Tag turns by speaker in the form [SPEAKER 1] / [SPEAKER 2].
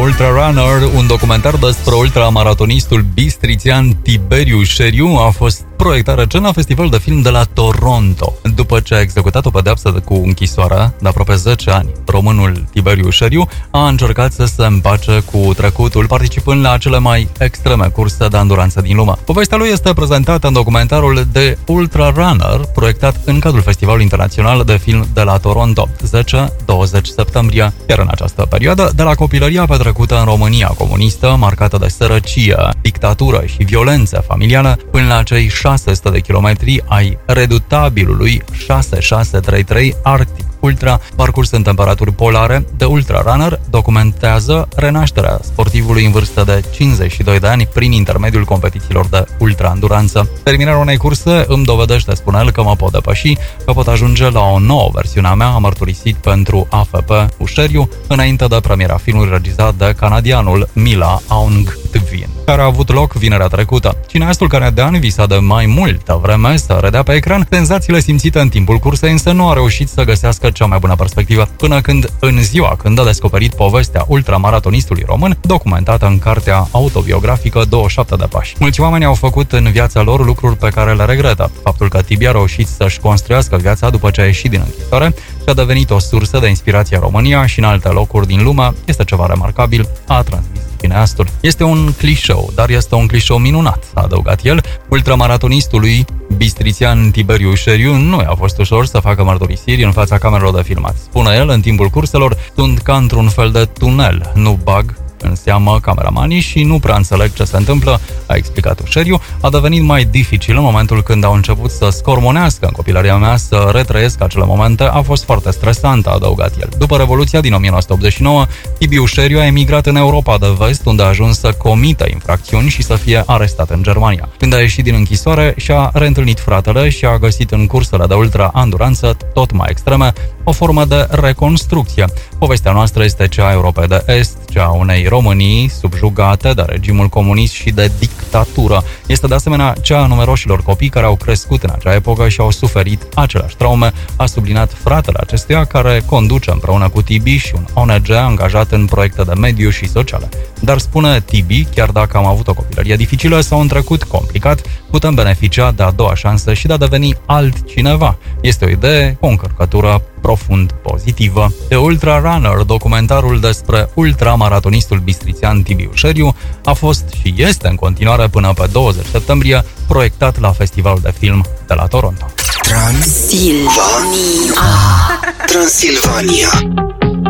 [SPEAKER 1] Ultra Runner, un documentar despre ultramaratonistul bistrițian Tiberiu Șeriu, a fost proiectat recent la festivalul de film de la Toronto. După ce a executat o pedeapsă cu închisoarea de aproape 10 ani, românul Tiberiu Șeriu a încercat să se împace cu trecutul, participând la cele mai extreme curse de anduranță din lume. Povestea lui este prezentată în documentarul The Ultra Runner, proiectat în cadrul Festivalului Internațional de Film de la Toronto, 10-20 septembrie. Iar în această perioadă, de la copilăria petrecută în România comunistă, marcată de sărăcie, dictatură și violență familială, până la cei 600 de kilometri ai redutabilului 6633 Arctic Ultra, parcurs în temperaturi polare, The Ultra Runner documentează renașterea sportivului în vârstă de 52 de ani prin intermediul competițiilor de ultra-anduranță. Terminarea unei curse îmi dovedește, spune el, că mă pot depăși, că pot ajunge la o nouă versiune a mea, a mărturisit pentru AFP Ușeriu, înainte de premiera filmului regizat de canadianul Mila Aung Tvin, care a avut loc vinerea trecută. Cineastul canadian visa de mai multă vreme să redea pe ecran senzațiile simțite în timpul cursei, însă nu a reușit să găsească cea mai bună perspectivă, până când, în ziua când a descoperit povestea ultramaratonistului român, documentată în cartea autobiografică 27 de pași. Mulți oameni au făcut în viața lor lucruri pe care le regretă. Faptul că Tibi a reușit să-și construiască viața după ce a ieșit din închisoare și a devenit o sursă de inspirație în România și în alte locuri din lume este ceva remarcabil, a transmis cineastul. Este un clișeu, dar este un clișeu minunat, a adăugat el. Ultramaratonistului bistrițian Tiberiu Șeriu nu i-a fost ușor să facă mărturisiri în fața camerelor de filmat. Spune el, în timpul curselor sunt ca într-un fel de tunel, nu bag în seamă cameramanii și nu prea înțeleg ce se întâmplă, a explicat Ușeriu. A devenit mai dificil în momentul când au început să scormonească în copilăria mea, să retrăiesc acele momente, a fost foarte stresant, a adăugat el. După Revoluția din 1989, Tibi Ușeriu a emigrat în Europa de Vest, unde a ajuns să comită infracțiuni și să fie arestat în Germania. Când a ieșit din închisoare, și-a reîntâlnit fratele și a găsit în cursele de ultra-anduranță, tot mai extreme, o formă de reconstrucție. Povestea noastră este cea a Europei de Est, cea a unei Românii subjugate de regimul comunist și de dictatură. Este de asemenea cea a numeroșilor copii care au crescut în acea epocă și au suferit aceleași traume, a subliniat fratele acestuia, care conduce împreună cu Tibi și un ONG angajat în proiecte de mediu și sociale. Dar spune Tibi, chiar dacă am avut o copilărie dificilă sau un trecut complicat, putem beneficia de a doua șansă și de a deveni altcineva. Este o idee cu o încărcătură profund pozitivă. The Ultra Runner, documentarul despre ultramaratonistul bistrițian Tibi Ușeriu, a fost și este în continuare până pe 20 septembrie proiectat la Festivalul de Film de la Toronto.
[SPEAKER 2] Transilvania.